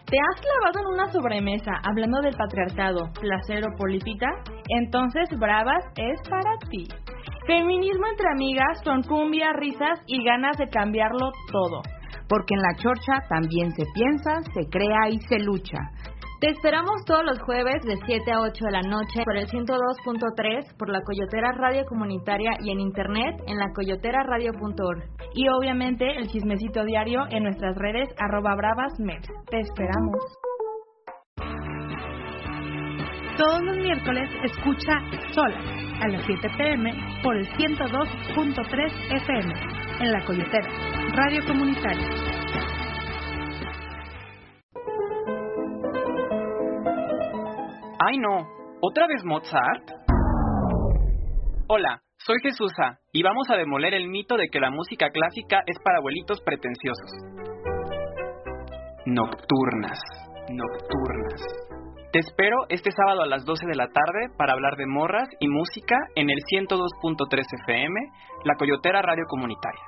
¿Te has clavado en una sobremesa hablando del patriarcado, placer o política? Entonces Bravas es para ti. Feminismo entre amigas con cumbia, risas y ganas de cambiarlo todo. Porque en la chorcha también se piensa, se crea y se lucha. Te esperamos todos los jueves de 7 a 8 de la noche por el 102.3, por la Coyotera Radio Comunitaria y en internet en lacoyoteraradio.org. Y obviamente el chismecito diario en nuestras redes @bravasmex. Te esperamos. Todos los miércoles escucha Solas a las 7 p.m. por el 102.3 FM en la Coyotera Radio Comunitaria. ¡Ay no! ¿Otra vez Mozart? Hola, soy Jesusa y vamos a demoler el mito de que la música clásica es para abuelitos pretenciosos. Nocturnas. Te espero este sábado a las 12 de la tarde para hablar de morras y música en el 102.3 FM, la Coyotera Radio Comunitaria.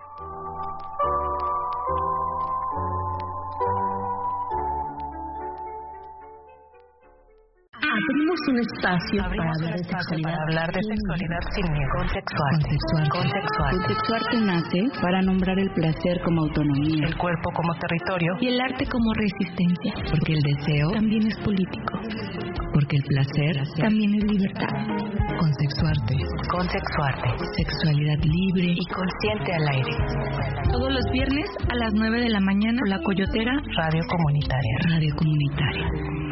Abrimos un espacio para hablar de sexualidad sin miedo. Consexuarte nace para nombrar el placer como autonomía, El cuerpo como territorio. y el arte como resistencia. Porque el deseo también es político. Porque el placer también es libertad. Consexuarte. Sexualidad libre Y consciente al aire. todos los viernes a las 9 de la mañana por la Coyotera Radio Comunitaria. Radio Comunitaria.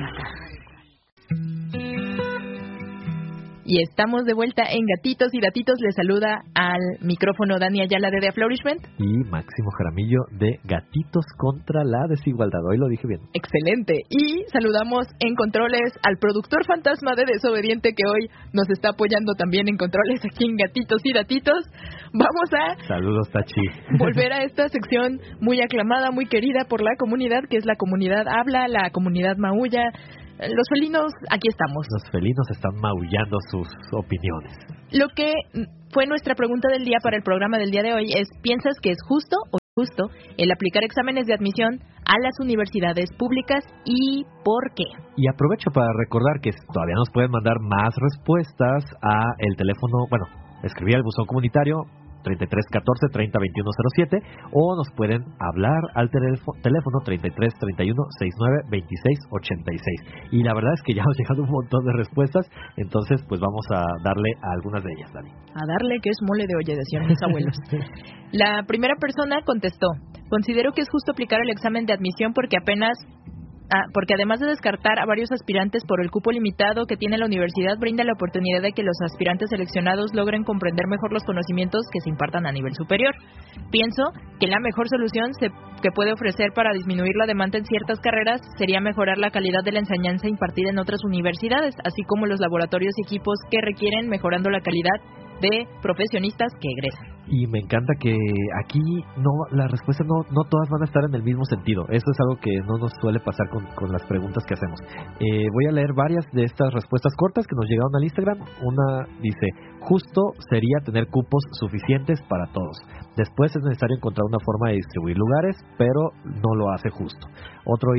Y estamos de vuelta en Gatitos y Datitos. Les saluda al micrófono Dani Ayala de The Flourishment. Y Máximo Jaramillo de Gatitos contra la Desigualdad. Hoy lo dije bien. Excelente. Y saludamos en controles al productor fantasma de Desobediente, que hoy nos está apoyando también en controles aquí en Gatitos y Datitos. Vamos a Saludos, Tachi. volver a esta sección muy aclamada, muy querida por la comunidad, que es la comunidad habla, la comunidad maulla. Los felinos, aquí estamos. Los felinos están maullando sus opiniones. Lo que fue nuestra pregunta del día para el programa del día de hoy es: ¿piensas que es justo o injusto el aplicar exámenes de admisión a las universidades públicas y por qué? Y aprovecho para recordar que todavía nos pueden mandar más respuestas a el teléfono, escribir al buzón comunitario 3314 302107 o nos pueden hablar al teléfono 3331 69 26 86. Y la verdad es que ya nos llegaron un montón de respuestas, entonces pues vamos a darle a algunas de ellas, Dani. A darle, que es mole de olla, decían mis abuelos. La primera persona contestó: considero que es justo aplicar el examen de admisión porque además de descartar a varios aspirantes por el cupo limitado que tiene la universidad, brinda la oportunidad de que los aspirantes seleccionados logren comprender mejor los conocimientos que se impartan a nivel superior. Pienso que la mejor solución que puede ofrecer para disminuir la demanda en ciertas carreras sería mejorar la calidad de la enseñanza impartida en otras universidades, así como los laboratorios y equipos que requieren, mejorando la calidad de profesionistas que egresan. Y me encanta que aquí las respuestas no todas van a estar en el mismo sentido. Eso es algo que no nos suele pasar con las preguntas que hacemos. Voy a leer varias de estas respuestas cortas que nos llegaron al Instagram. Una dice: justo sería tener cupos suficientes para todos. Después es necesario encontrar una forma de distribuir lugares, pero no lo hace justo. Otra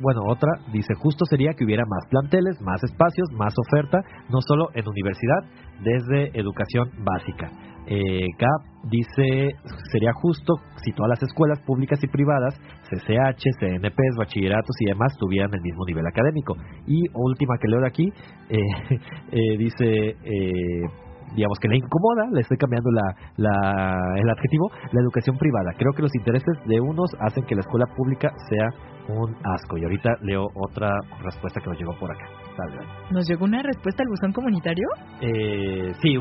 dice: justo sería que hubiera más planteles, más espacios, más oferta, no solo en universidad, desde educación básica. Cap dice: sería justo si todas las escuelas públicas y privadas, CCH, CNPs, bachilleratos y demás tuvieran el mismo nivel académico. Y última que leo de aquí, dice, digamos que le incomoda, le estoy cambiando el adjetivo, la educación privada. Creo que los intereses de unos hacen que la escuela pública sea un asco. Y ahorita leo otra respuesta que nos llegó por acá. ¿Nos llegó una respuesta al buzón comunitario? Sí,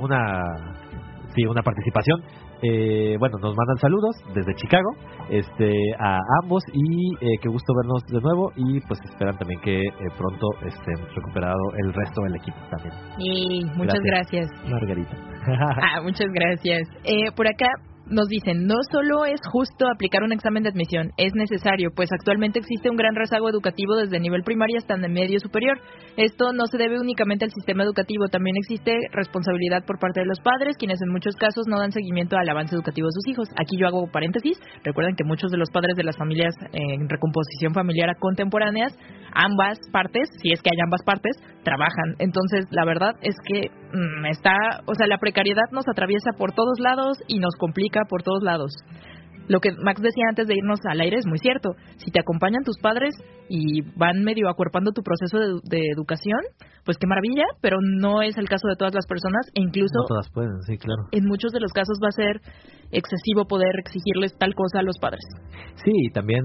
una participación. Nos mandan saludos desde Chicago a ambos y qué gusto vernos de nuevo, y pues esperan también que pronto estén recuperado el resto del equipo también. Y muchas gracias. Margarita. Muchas gracias. Por acá nos dicen, no solo es justo aplicar un examen de admisión, es necesario, pues actualmente existe un gran rezago educativo desde nivel primario hasta el medio superior. Esto no se debe únicamente al sistema educativo, también existe responsabilidad por parte de los padres, quienes en muchos casos no dan seguimiento al avance educativo de sus hijos. Aquí yo hago paréntesis, recuerden que muchos de los padres de las familias en recomposición familiar contemporáneas, ambas partes, si es que hay ambas partes, trabajan. Entonces, la verdad es que la precariedad nos atraviesa por todos lados y nos complica por todos lados. Lo que Max decía antes de irnos al aire es muy cierto. Si te acompañan tus padres y van medio acuerpando tu proceso de educación, pues qué maravilla, pero no es el caso de todas las personas e incluso no todas pueden, sí, claro. En muchos de los casos va a ser excesivo poder exigirles tal cosa a los padres. Sí, y también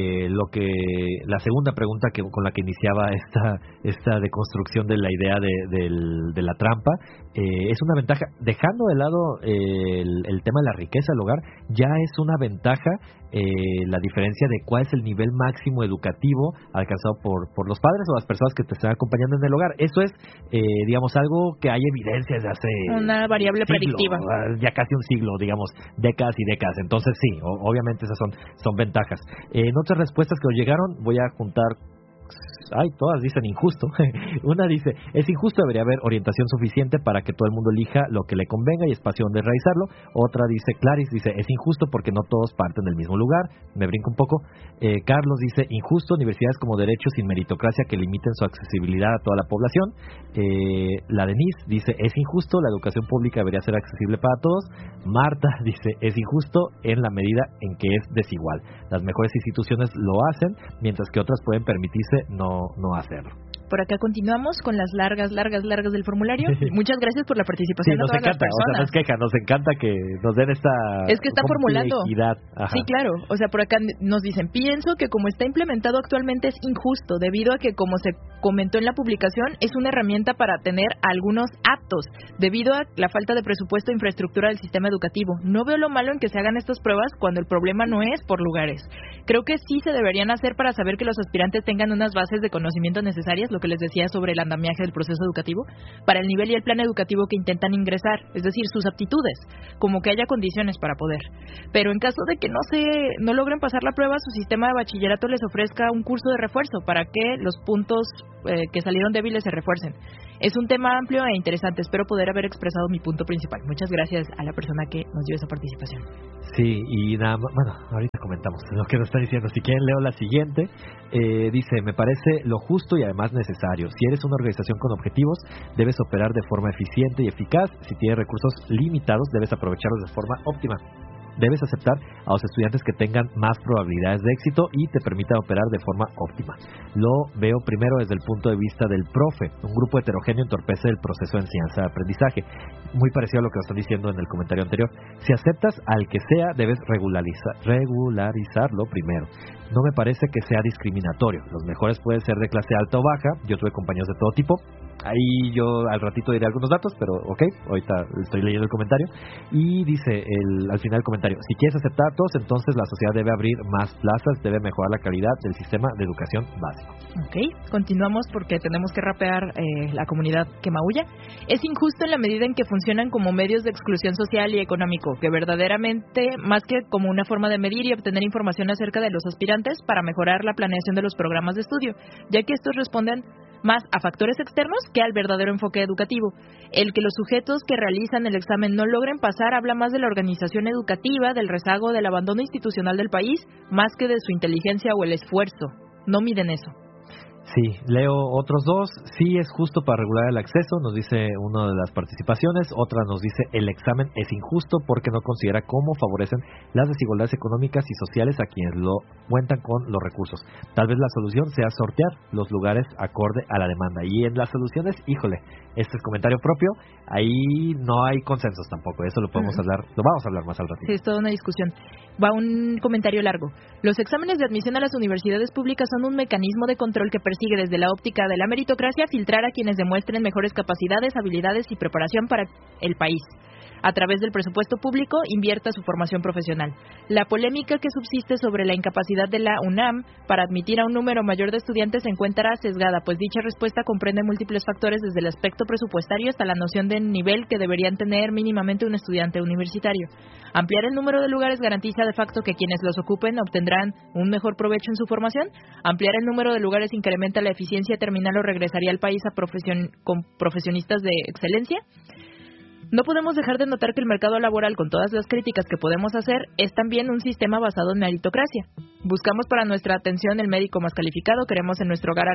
la segunda pregunta con la que iniciaba esta deconstrucción de la idea de la trampa, es una ventaja, dejando de lado el tema de la riqueza del hogar, ya es una ventaja la diferencia de cuál es el nivel máximo educativo alcanzado por los padres o las personas que te están acompañando en el hogar. Eso es, digamos, algo que hay evidencia desde hace una variable predictiva, ya casi un siglo, digamos, décadas y décadas. Entonces sí, obviamente esas son ventajas. En otras respuestas que nos llegaron, voy a juntar. Todas dicen injusto. Una dice, es injusto, debería haber orientación suficiente para que todo el mundo elija lo que le convenga y espacio donde realizarlo. Otra dice, Clarice dice, es injusto porque no todos parten del mismo lugar. Me brinco un poco. Carlos dice, injusto, universidades como Derecho sin meritocracia que limiten su accesibilidad a toda la población. La Denise dice, es injusto, la educación pública debería ser accesible para todos. Marta dice, es injusto en la medida en que es desigual. Las mejores instituciones lo hacen, mientras que otras pueden permitirse no hacerlo. Por acá continuamos con las largas del formulario. Muchas gracias por la participación de todas las personas. O sea, no es queja, nos encanta que nos den esta es que está formulando. Ajá. Sí, claro. O sea, por acá nos dicen, pienso que como está implementado actualmente es injusto, debido a que, como se comentó en la publicación, es una herramienta para tener algunos aptos, debido a la falta de presupuesto e infraestructura del sistema educativo. No veo lo malo en que se hagan estas pruebas cuando el problema no es por lugares. Creo que sí se deberían hacer para saber que los aspirantes tengan unas bases de conocimiento necesarias, lo que les decía sobre el andamiaje del proceso educativo, para el nivel y el plan educativo que intentan ingresar, es decir, sus aptitudes, como que haya condiciones para poder. Pero en caso de que no logren pasar la prueba, su sistema de bachillerato les ofrezca un curso de refuerzo para que los puntos que salieron débiles se refuercen. Es un tema amplio e interesante, espero poder haber expresado mi punto principal. Muchas gracias a la persona que nos dio esa participación. Sí, y nada más, bueno, ahorita comentamos lo que nos está diciendo. Si quieren leo la siguiente. Dice, me parece lo justo y además necesario. Si eres una organización con objetivos, debes operar de forma eficiente y eficaz. Si tienes recursos limitados, debes aprovecharlos de forma óptima. Debes aceptar a los estudiantes que tengan más probabilidades de éxito y te permitan operar de forma óptima. Lo veo primero desde el punto de vista del profe. Un grupo heterogéneo entorpece el proceso de enseñanza-aprendizaje. Muy parecido a lo que nos están diciendo en el comentario anterior. Si aceptas al que sea, debes regularizarlo primero. No me parece que sea discriminatorio. Los mejores pueden ser de clase alta o baja. Yo tuve compañeros de todo tipo. Ahí yo al ratito diré algunos datos, pero ok, ahorita estoy leyendo el comentario. Y dice al final del comentario, si quieres aceptar a todos, entonces la sociedad debe abrir más plazas, debe mejorar la calidad del sistema de educación básico. Ok, continuamos porque tenemos que rapear la comunidad que maulla. Es injusto en la medida en que funcionan como medios de exclusión social y económico, que verdaderamente, más que como una forma de medir y obtener información acerca de los aspirantes para mejorar la planeación de los programas de estudio, ya que estos responden más a factores externos que al verdadero enfoque educativo. El que los sujetos que realizan el examen no logren pasar habla más de la organización educativa, del rezago, del abandono institucional del país, más que de su inteligencia o el esfuerzo. No miden eso. Sí, leo otros dos. Sí, es justo para regular el acceso, nos dice una de las participaciones. Otra nos dice, el examen es injusto porque no considera cómo favorecen las desigualdades económicas y sociales a quienes lo cuentan con los recursos. Tal vez la solución sea sortear los lugares acorde a la demanda. Y en las soluciones, híjole, este es comentario propio, ahí no hay consensos tampoco. Eso lo podemos hablar, lo vamos a hablar más al ratito. Sí, es toda una discusión. Va un comentario largo. Los exámenes de admisión a las universidades públicas son un mecanismo de control que persigue desde la óptica de la meritocracia filtrar a quienes demuestren mejores capacidades, habilidades y preparación para el país. a través del presupuesto público, invierta su formación profesional. La polémica que subsiste sobre la incapacidad de la UNAM para admitir a un número mayor de estudiantes se encuentra sesgada, pues dicha respuesta comprende múltiples factores desde el aspecto presupuestario hasta la noción de nivel que deberían tener mínimamente un estudiante universitario. Ampliar el número de lugares garantiza de facto que quienes los ocupen obtendrán un mejor provecho en su formación. Ampliar el número de lugares incrementa la eficiencia terminal o regresaría al país con profesionistas de excelencia. No podemos dejar de notar que el mercado laboral, con todas las críticas que podemos hacer, es también un sistema basado en meritocracia. Buscamos para nuestra atención el médico más calificado, queremos en nuestro hogar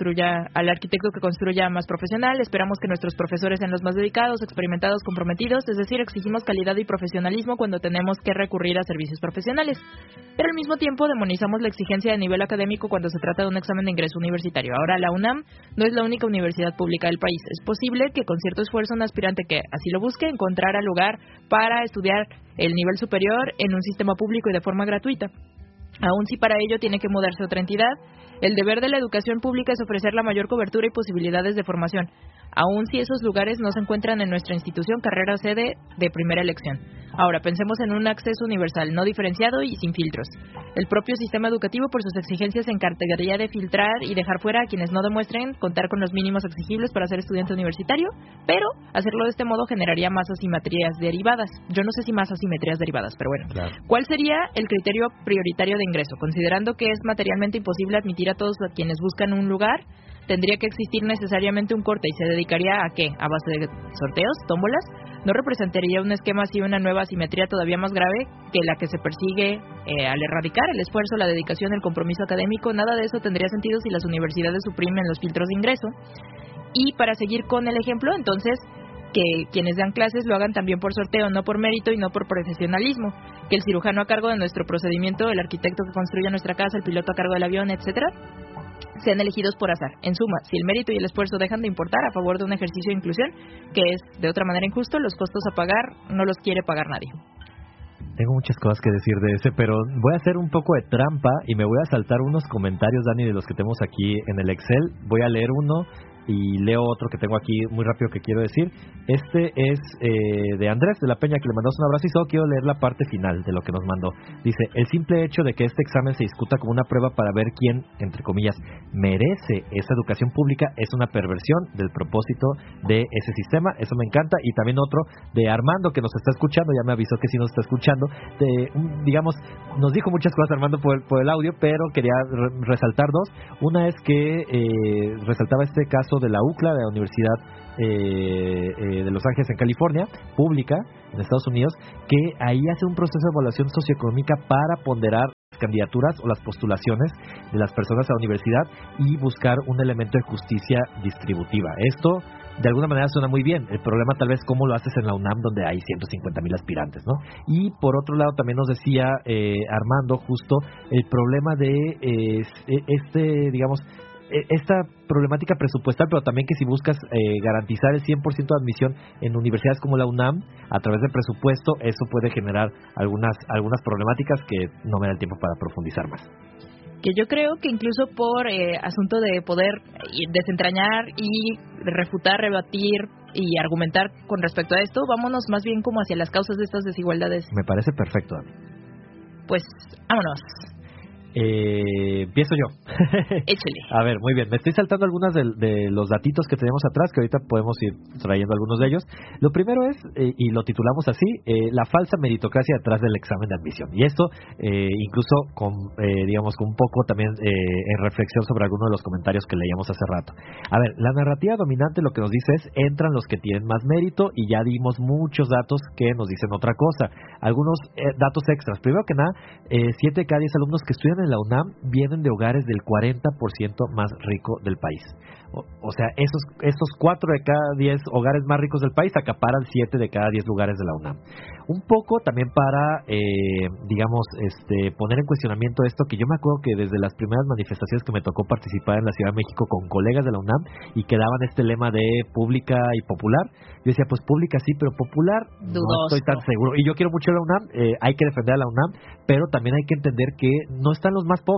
al arquitecto que construya más profesional, esperamos que nuestros profesores sean los más dedicados, experimentados, comprometidos, es decir, exigimos calidad y profesionalismo cuando tenemos que recurrir a servicios profesionales. Pero al mismo tiempo demonizamos la exigencia de nivel académico cuando se trata de un examen de ingreso universitario. Ahora, la UNAM no es la única universidad pública del país. Es posible que con cierto esfuerzo un aspirante que así lo busque encontrará lugar para estudiar el nivel superior en un sistema público y de forma gratuita. Aun si para ello tiene que mudarse a otra entidad, el deber de la educación pública es ofrecer la mayor cobertura y posibilidades de formación, aun si esos lugares no se encuentran en nuestra institución, carrera o sede de primera elección. Ahora, pensemos en un acceso universal, no diferenciado y sin filtros. El propio sistema educativo, por sus exigencias, se encargaría de filtrar y dejar fuera a quienes no demuestren contar con los mínimos exigibles para ser estudiante universitario, pero hacerlo de este modo generaría más asimetrías derivadas. Yo no sé si más asimetrías derivadas, pero bueno. Claro. ¿Cuál sería el criterio prioritario de ingreso? Considerando que es materialmente imposible admitir a todos a quienes buscan un lugar, tendría que existir necesariamente un corte y se dedicaría a ¿qué? ¿A base de sorteos, tómbolas? ¿No representaría un esquema así una nueva asimetría todavía más grave que la que se persigue al erradicar el esfuerzo, la dedicación, el compromiso académico? Nada de eso tendría sentido si las universidades suprimen los filtros de ingreso. Y para seguir con el ejemplo, entonces, que quienes dan clases lo hagan también por sorteo, no por mérito y no por profesionalismo, que el cirujano a cargo de nuestro procedimiento, el arquitecto que construya nuestra casa, el piloto a cargo del avión, etcétera, sean elegidos por azar. En suma, si el mérito y el esfuerzo dejan de importar a favor de un ejercicio de inclusión, que es de otra manera injusto, los costos a pagar no los quiere pagar nadie. Tengo muchas cosas que decir de ese, pero voy a hacer un poco de trampa y me voy a saltar unos comentarios, Dani, de los que tenemos aquí en el Excel. Voy a leer uno y leo otro que tengo aquí muy rápido que quiero decir. Este es de Andrés de la Peña, que le mandamos un abrazo y solo quiero leer la parte final de lo que nos mandó. Dice: el simple hecho de que este examen se discuta como una prueba para ver quién, entre comillas, merece esa educación pública es una perversión del propósito de ese sistema. Eso me encanta. Y también otro de Armando, que nos está escuchando, ya me avisó que sí nos está escuchando, digamos, nos dijo muchas cosas Armando por el audio, pero quería resaltar dos. Una es que resaltaba este caso de la UCLA, de la Universidad de Los Ángeles en California, pública en Estados Unidos, que ahí hace un proceso de evaluación socioeconómica para ponderar las candidaturas o las postulaciones de las personas a la universidad y buscar un elemento de justicia distributiva. Esto de alguna manera suena muy bien. El problema tal vez cómo lo haces en la UNAM, donde hay 150,000 aspirantes, ¿no? Y por otro lado también nos decía Armando justo el problema de esta problemática presupuestal, pero también que si buscas garantizar el 100% de admisión en universidades como la UNAM a través del presupuesto, eso puede generar algunas problemáticas que no me da el tiempo para profundizar más. Que yo creo que incluso por asunto de poder desentrañar y refutar, rebatir y argumentar con respecto a esto, vámonos más bien como hacia las causas de estas desigualdades. Me parece perfecto, Dani. Pues, vámonos. Empiezo yo. Échale. A ver, muy bien. Me estoy saltando algunas de los datitos que tenemos atrás, que ahorita podemos ir trayendo algunos de ellos. Lo primero es, y lo titulamos así, la falsa meritocracia detrás del examen de admisión. Y esto, incluso con un poco también en reflexión sobre algunos de los comentarios que leíamos hace rato. A ver, la narrativa dominante lo que nos dice es, entran los que tienen más mérito, y ya dimos muchos datos que nos dicen otra cosa. Algunos datos extras. Primero que nada, 7 de cada 10 alumnos que estudian en la UNAM vienen de hogares del 40% más rico del país. O sea, estos 4 de cada 10 hogares más ricos del país acaparan 7 de cada 10 lugares de la UNAM. Un poco también para, poner en cuestionamiento esto, que yo me acuerdo que desde las primeras manifestaciones que me tocó participar en la Ciudad de México con colegas de la UNAM y que daban este lema de pública y popular, yo decía, pues pública sí, pero popular no estoy tan seguro. Y yo quiero mucho a la UNAM, hay que defender a la UNAM, pero también hay que entender que no están los más pobres. En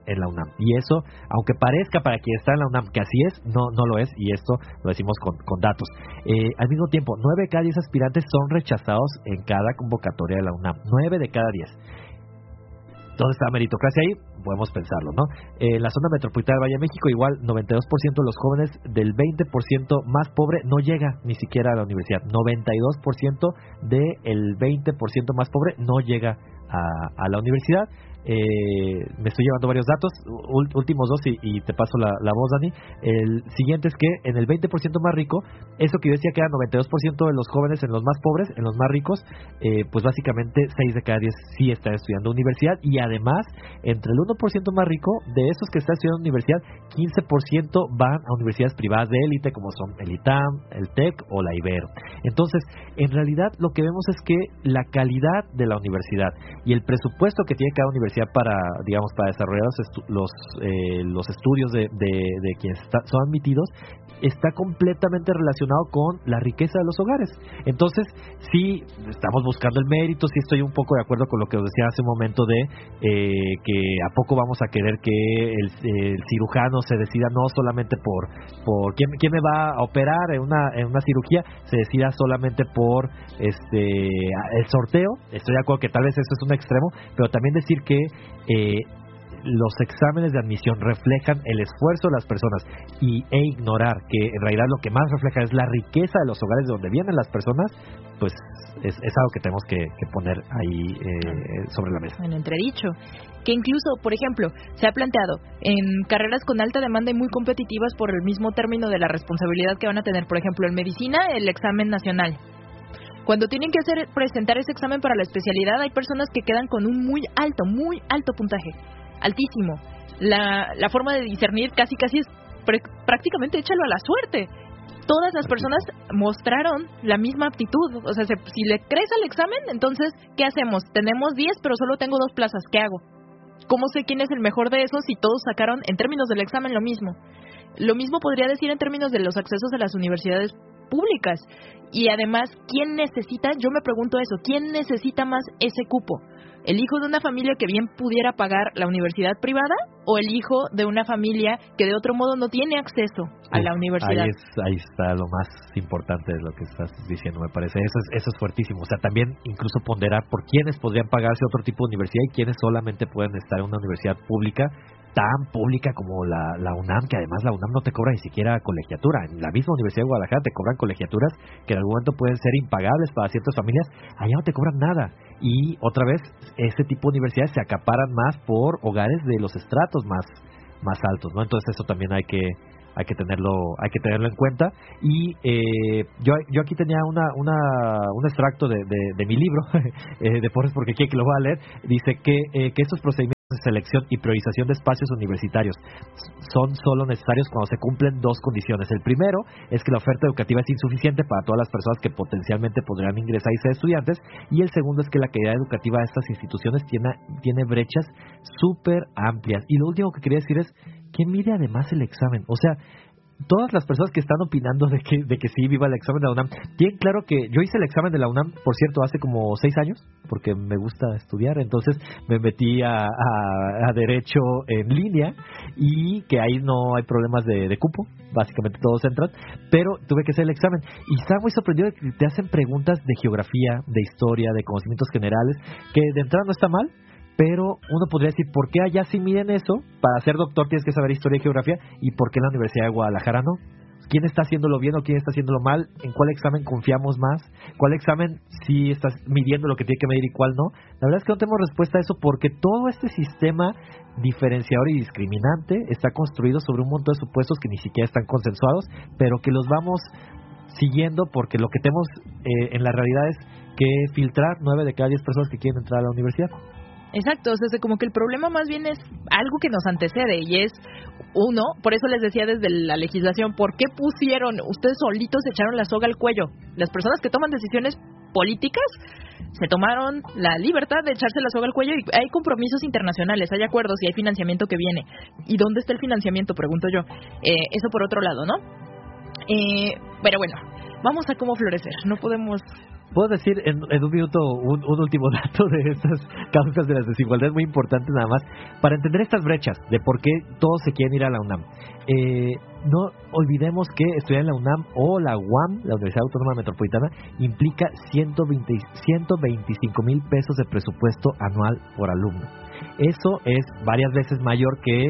en la UNAM. Y eso, aunque parezca para quien está en la UNAM que así es, no lo es, y esto lo decimos con datos. Al mismo tiempo, 9 de cada 10 aspirantes son rechazados en cada convocatoria de la UNAM. 9 de cada 10. ¿Dónde está la meritocracia ahí? Podemos pensarlo, ¿no? En la zona metropolitana del Valle de México, igual 92% de los jóvenes del 20% más pobre no llega ni siquiera a la universidad. 92% del 20% más pobre no llega a la universidad. Me estoy llevando varios datos, últimos dos y te paso la voz, Dani. El siguiente es que en el 20% más rico, eso que yo decía que era 92% de los jóvenes en los más pobres, en los más ricos, pues básicamente 6 de cada 10 sí están estudiando universidad, y además entre el 1% más rico, de esos que están estudiando universidad, 15% van a universidades privadas de élite como son el ITAM, el TEC o la Ibero. Entonces, en realidad lo que vemos es que la calidad de la universidad y el presupuesto que tiene cada universidad para desarrollar los estudios de quienes son admitidos está completamente relacionado con la riqueza de los hogares. Entonces, sí, estamos buscando el mérito, sí estoy un poco de acuerdo con lo que os decía hace un momento de que a poco vamos a querer que el cirujano se decida no solamente por quién me va a operar en una cirugía, se decida solamente por el sorteo. Estoy de acuerdo que tal vez eso es un extremo, pero también decir que los exámenes de admisión reflejan el esfuerzo de las personas e ignorar que en realidad lo que más refleja es la riqueza de los hogares de donde vienen las personas, pues es algo que tenemos que poner ahí sobre la mesa. En entredicho, que incluso, por ejemplo, se ha planteado en carreras con alta demanda y muy competitivas por el mismo término de la responsabilidad que van a tener, por ejemplo, en medicina, el examen nacional. Cuando tienen que presentar ese examen para la especialidad, hay personas que quedan con un muy alto puntaje, altísimo. La forma de discernir casi es prácticamente échalo a la suerte. Todas las personas mostraron la misma aptitud. O sea, si le crees al examen, entonces, ¿qué hacemos? Tenemos 10, pero solo tengo 2 plazas. ¿Qué hago? ¿Cómo sé quién es el mejor de esos si todos sacaron, en términos del examen, lo mismo? Lo mismo podría decir en términos de los accesos a las universidades públicas. Y además, ¿quién necesita? Yo me pregunto eso, ¿quién necesita más ese cupo? ¿El hijo de una familia que bien pudiera pagar la universidad privada o el hijo de una familia que de otro modo no tiene acceso a la universidad? Ahí está lo más importante de lo que estás diciendo, me parece. Eso es fuertísimo. O sea, también incluso ponderar por quiénes podrían pagarse otro tipo de universidad y quiénes solamente pueden estar en una universidad pública, tan pública como la UNAM, que además la UNAM no te cobra ni siquiera colegiatura. En la misma Universidad de Guadalajara te cobran colegiaturas que en algún momento pueden ser impagables para ciertas familias. Allá no te cobran nada. Y otra vez, ese tipo de universidades se acaparan más por hogares de los estratos más altos, ¿no? Entonces eso también hay que tenerlo en cuenta. Y yo aquí tenía un extracto de mi libro de Porres porque quiere que lo voy a leer. Dice que estos procedimientos de selección y priorización de espacios universitarios son solo necesarios cuando se cumplen 2 condiciones. El primero es que la oferta educativa es insuficiente para todas las personas que potencialmente podrían ingresar y ser estudiantes, y el segundo es que la calidad educativa de estas instituciones tiene brechas súper amplias. Y lo último que quería decir es, ¿quién mide además el examen? O sea, todas las personas que están opinando de que sí viva el examen de la UNAM, tienen claro que yo hice el examen de la UNAM, por cierto, hace como 6 años, porque me gusta estudiar, entonces me metí a Derecho en línea, y que ahí no hay problemas de cupo, básicamente todos entran, pero tuve que hacer el examen, y estaba muy sorprendido de que te hacen preguntas de geografía, de historia, de conocimientos generales, que de entrada no está mal, pero uno podría decir, ¿por qué allá sí miden eso? Para ser doctor tienes que saber historia y geografía, ¿y por qué en la Universidad de Guadalajara no? ¿Quién está haciéndolo bien o quién está haciéndolo mal? ¿En cuál examen confiamos más? ¿Cuál examen sí estás midiendo lo que tiene que medir y cuál no? La verdad es que no tenemos respuesta a eso, porque todo este sistema diferenciador y discriminante está construido sobre un montón de supuestos que ni siquiera están consensuados, pero que los vamos siguiendo porque lo que tenemos en la realidad es que filtrar 9 de cada 10 personas que quieren entrar a la universidad. Exacto, o sea, como que el problema más bien es algo que nos antecede, y es uno, por eso les decía desde la legislación, ¿por qué pusieron, ustedes solitos se echaron la soga al cuello? Las personas que toman decisiones políticas se tomaron la libertad de echarse la soga al cuello, y hay compromisos internacionales, hay acuerdos y hay financiamiento que viene. ¿Y dónde está el financiamiento? Pregunto yo. Eso por otro lado, ¿no? Pero bueno, vamos a cómo florecer, no podemos Puedo decir en un minuto un último dato de estas causas de las desigualdades muy importantes nada más, para entender estas brechas de por qué todos se quieren ir a la UNAM. No olvidemos que estudiar en la UNAM o la UAM, la Universidad Autónoma Metropolitana, implica 125 mil pesos de presupuesto anual por alumno. Eso es varias veces mayor que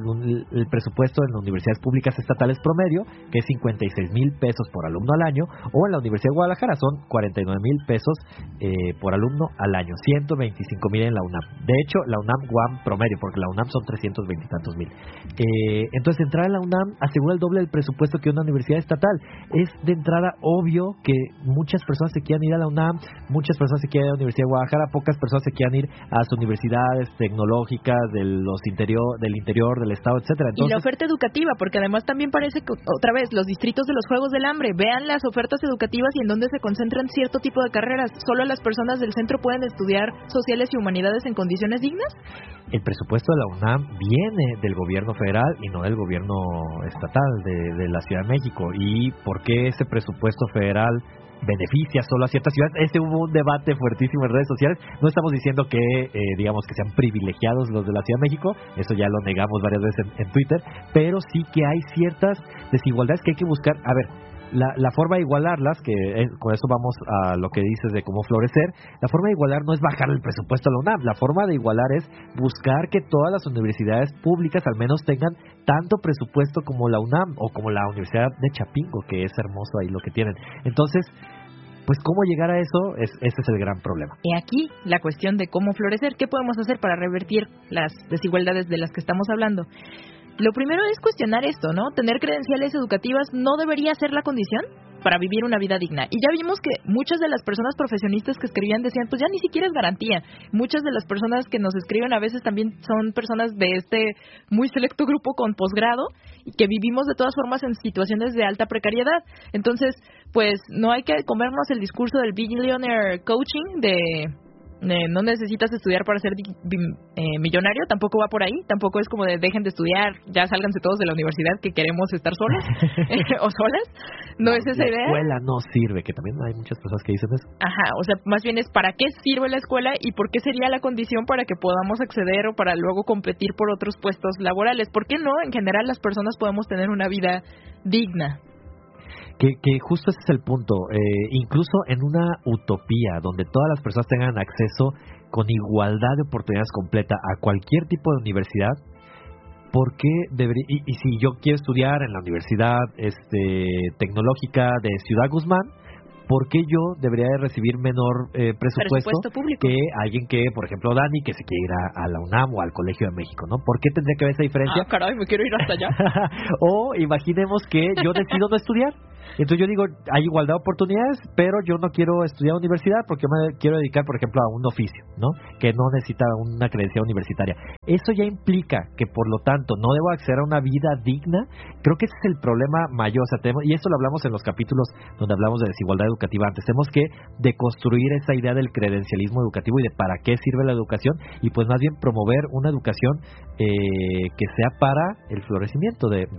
el presupuesto en las universidades públicas estatales promedio, que es 56 mil pesos por alumno al año, o en la Universidad de Guadalajara son 49 mil pesos por alumno al año, 125 mil en la UNAM. De hecho, la UNAM-UAM promedio, porque la UNAM son 320 y tantos mil. Entonces, entrar a la UNAM asegura el doble del presupuesto que una universidad estatal. Es de entrada obvio que muchas personas se quieran ir a la UNAM, muchas personas se quieran ir a la Universidad de Guadalajara, pocas personas se quieran ir a las universidades tecnológicas del interior del estado, etcétera. Entonces, y la oferta educativa, porque además también parece que otra vez los distritos de los Juegos del Hambre, vean las ofertas educativas y en dónde se concentran cierto tipo de carreras. Solo las personas del centro pueden estudiar sociales y humanidades en condiciones dignas. El presupuesto de la UNAM viene del gobierno federal y no del gobierno estatal de la Ciudad de México. ¿Y por qué ese presupuesto federal beneficia solo a ciertas ciudades? Hubo un debate fuertísimo en redes sociales. No estamos diciendo que digamos que sean privilegiados los de la Ciudad de México, eso ya lo negamos varias veces en Twitter, pero sí que hay ciertas desigualdades que hay que buscar. A ver, la forma de igualarlas, que con eso vamos a lo que dices de cómo florecer, la forma de igualar no es bajar el presupuesto a la UNAM, la forma de igualar es buscar que todas las universidades públicas al menos tengan tanto presupuesto como la UNAM o como la Universidad de Chapingo, que es hermoso ahí lo que tienen. Entonces, pues cómo llegar a eso, ese es el gran problema. Y aquí la cuestión de cómo florecer, ¿qué podemos hacer para revertir las desigualdades de las que estamos hablando? Lo primero es cuestionar esto, ¿no? Tener credenciales educativas no debería ser la condición para vivir una vida digna. Y ya vimos que muchas de las personas profesionistas que escribían decían, pues ya ni siquiera es garantía. Muchas de las personas que nos escriben a veces también son personas de este muy selecto grupo con posgrado y que vivimos de todas formas en situaciones de alta precariedad. Entonces, pues no hay que comernos el discurso del billionaire coaching no necesitas estudiar para ser millonario, tampoco va por ahí, tampoco es como de dejen de estudiar, ya sálganse todos de la universidad que queremos estar solos o solas, no es esa idea. La escuela no sirve, que también hay muchas personas que dicen eso. Ajá, o sea, más bien es para qué sirve la escuela y por qué sería la condición para que podamos acceder o para luego competir por otros puestos laborales. ¿Por qué no? En general las personas podemos tener una vida digna. Que justo ese es el punto. Incluso en una utopía donde todas las personas tengan acceso con igualdad de oportunidades completa a cualquier tipo de universidad, ¿por qué debería? Y si yo quiero estudiar en la Universidad Tecnológica de Ciudad Guzmán, ¿por qué yo debería de recibir menor presupuesto público que alguien que, por ejemplo, Dani, que se quiere ir a la UNAM o al Colegio de México, ¿no? ¿Por qué tendría que haber esa diferencia? Ah, caray, me quiero ir hasta allá. O imaginemos que yo decido no estudiar. Entonces yo digo, hay igualdad de oportunidades, pero yo no quiero estudiar universidad porque me quiero dedicar, por ejemplo, a un oficio, ¿no? Que no necesita una credencial universitaria. Eso ya implica que, por lo tanto, no debo acceder a una vida digna. Creo que ese es el problema mayor. O sea, y esto lo hablamos en los capítulos donde hablamos de desigualdad educativa antes. Tenemos que deconstruir esa idea del credencialismo educativo y de para qué sirve la educación y pues más bien promover una educación que sea para el florecimiento de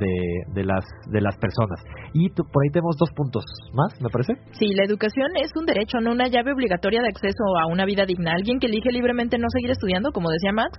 las personas. Y por ahí tenemos 2 puntos más, me parece. Sí, la educación es un derecho, no una llave obligatoria de acceso a una vida digna. Alguien que elige libremente no seguir estudiando, como decía Max,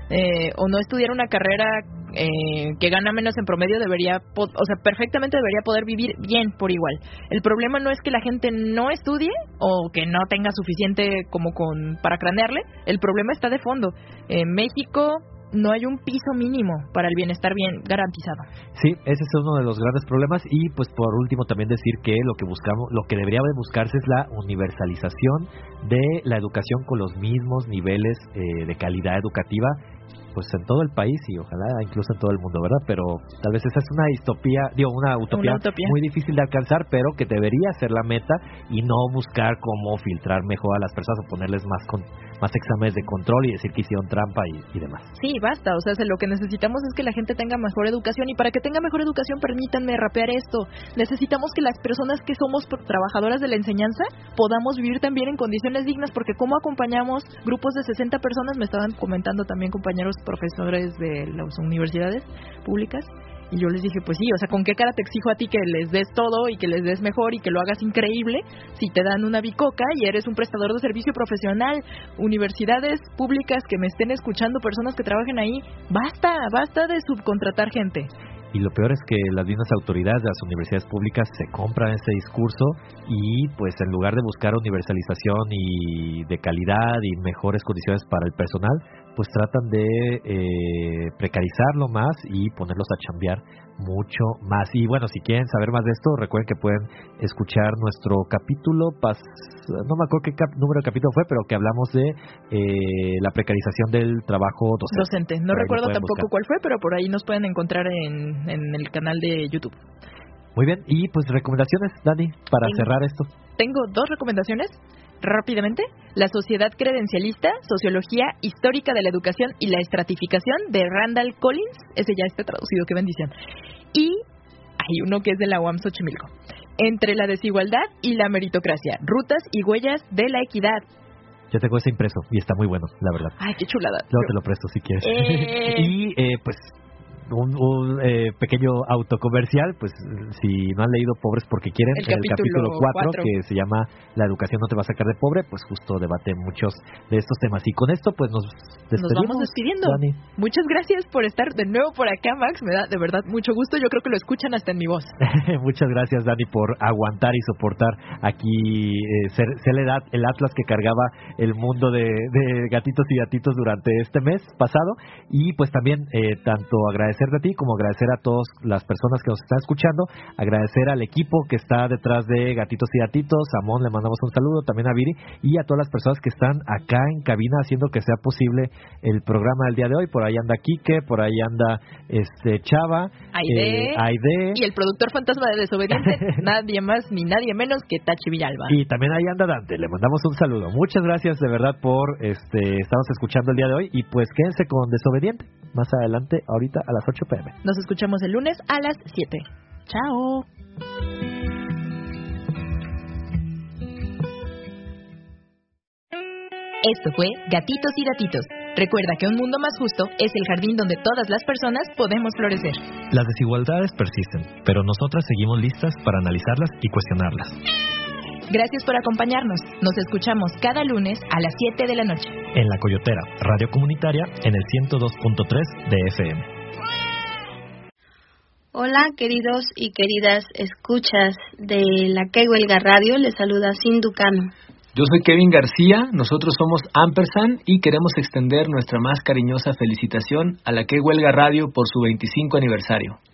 o no estudiar una carrera que gana menos en promedio perfectamente debería poder vivir bien por igual. El problema no es que la gente no estudie o que no tenga suficiente para cranearle. El problema está de fondo. En México no hay un piso mínimo para el bienestar bien garantizado. Sí, ese es uno de los grandes problemas. Y pues por último también decir que lo que debería de buscarse es la universalización de la educación con los mismos niveles de calidad educativa, pues en todo el país y ojalá incluso en todo el mundo, ¿verdad? Pero tal vez esa es una utopía muy difícil de alcanzar, pero que debería ser la meta y no buscar cómo filtrar mejor a las personas o ponerles más exámenes de control y decir que hicieron trampa y demás. Sí, basta, o sea, lo que necesitamos es que la gente tenga mejor educación y para que tenga mejor educación, permítanme rapear esto, necesitamos que las personas que somos trabajadoras de la enseñanza podamos vivir también en condiciones dignas, porque ¿cómo acompañamos grupos de 60 personas? Me estaban comentando también compañeros profesores de las universidades públicas Y yo les dije, pues sí, o sea, ¿con qué cara te exijo a ti que les des todo y que les des mejor y que lo hagas increíble si te dan una bicoca y eres un prestador de servicio profesional? Universidades públicas que me estén escuchando, personas que trabajen ahí, basta de subcontratar gente. Y lo peor es que las mismas autoridades de las universidades públicas se compran este discurso y pues en lugar de buscar universalización y de calidad y mejores condiciones para el personal, pues tratan de precarizarlo más y ponerlos a chambear mucho más. Y bueno, si quieren saber más de esto, recuerden que pueden escuchar nuestro capítulo, no me acuerdo qué número de capítulo fue, pero que hablamos de la precarización del trabajo docente. No recuerdo tampoco cuál fue, pero por ahí nos pueden encontrar en el canal de YouTube. Muy bien, y pues recomendaciones, Dani, para cerrar esto. Tengo 2 recomendaciones. Rápidamente, la Sociedad Credencialista, Sociología Histórica de la Educación y la Estratificación de Randall Collins, ese ya está traducido, qué bendición. Y hay uno que es de la UAM Xochimilco, Entre la desigualdad y la meritocracia, rutas y huellas de la equidad. Yo tengo ese impreso y está muy bueno, la verdad. Ay, qué chulada. Luego te lo presto si quieres. Y pues un pequeo autocomercial, pues si no han leído Pobres porque quieren, el capítulo 4 que se llama La educación no te va a sacar de pobre, pues justo debate muchos de estos temas. Y con esto pues nos despedimos. Nos vamos despidiendo. Dani. Muchas gracias por estar de nuevo por acá, Max, me da de verdad mucho gusto, yo creo que lo escuchan hasta en mi voz. Muchas gracias, Dani, por aguantar y soportar aquí ser el Atlas que cargaba el mundo de gatitos y gatitos durante este mes pasado. Y pues también tanto agradecerte a ti como agradecer a todas las personas que nos están escuchando, agradecer al equipo que está detrás de Gatitos y Gatitos, a Mon le mandamos un saludo, también a Viri y a todas las personas que están acá en cabina haciendo que sea posible el programa del día de hoy. Por ahí anda Quique, por ahí anda Chava, Aide y el productor fantasma de Desobediente, nadie más ni nadie menos que Tachi Villalba. Y también ahí anda Dante, le mandamos un saludo. Muchas gracias de verdad por estarnos escuchando el día de hoy y pues quédense con Desobediente más adelante, ahorita a las 8 p.m. Nos escuchamos el lunes a las 7. Chao. Esto fue Gatitos y Gatitos. Recuerda que un mundo más justo es el jardín donde todas las personas podemos florecer. Las desigualdades persisten, pero nosotras seguimos listas para analizarlas y cuestionarlas. Gracias por acompañarnos. Nos escuchamos cada lunes a las 7 de la noche. En La Coyotera, radio comunitaria, en el 102.3 de FM. Hola, queridos y queridas escuchas de la Que Huelga Radio. Les saluda Sinducano. Yo soy Kevin García, nosotros somos Ampersand y queremos extender nuestra más cariñosa felicitación a la Que Huelga Radio por su 25 aniversario.